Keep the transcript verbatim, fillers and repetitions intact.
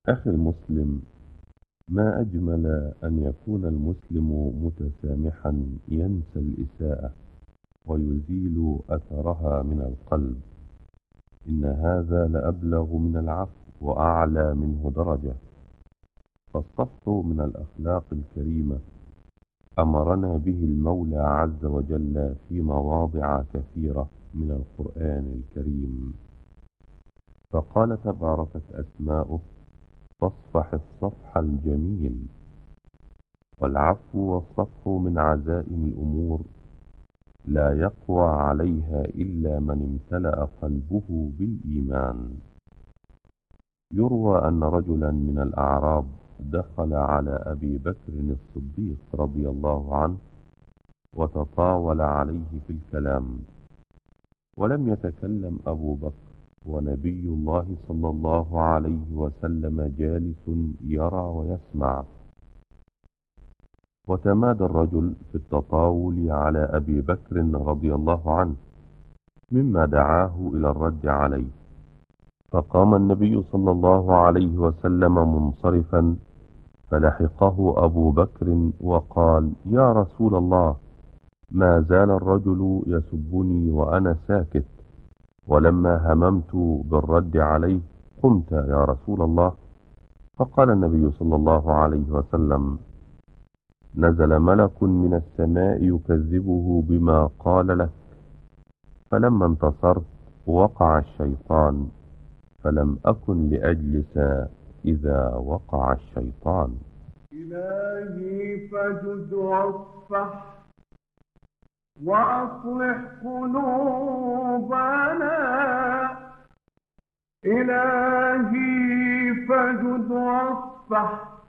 أخي المسلم، ما أجمل أن يكون المسلم متسامحا ينسى الإساءة ويزيل أثرها من القلب. إن هذا لأبلغ من العفو وأعلى منه درجة. فالصفح من الأخلاق الكريمة أمرنا به المولى عز وجل في مواضع كثيرة من القرآن الكريم. فقال تباركت أسماؤه: فاصفح الصفح الجميل. والعفو والصفح من عزائم الأمور لا يقوى عليها إلا من امتلأ قلبه بالإيمان. يروى أن رجلا من الأعراب دخل على أبي بكر الصديق رضي الله عنه وتطاول عليه في الكلام، ولم يتكلم أبو بكر ونبي الله صلى الله عليه وسلم جالس يرى ويسمع. وتمادى الرجل في التطاول على أبي بكر رضي الله عنه، مما دعاه إلى الرد عليه. فقام النبي صلى الله عليه وسلم منصرفا، فلحقه أبو بكر وقال: يا رسول الله، ما زال الرجل يسبني وأنا ساكت، ولما هممت بالرد عليه قمت يا رسول الله. فقال النبي صلى الله عليه وسلم: نزل ملك من السماء يكذبه بما قال له، فلما انتصرت وقع الشيطان، فلم أكن لأجلس إذا وقع الشيطان. إلهي فجد واصفح وأصلح قلوبنا. إلهي فجد واصفح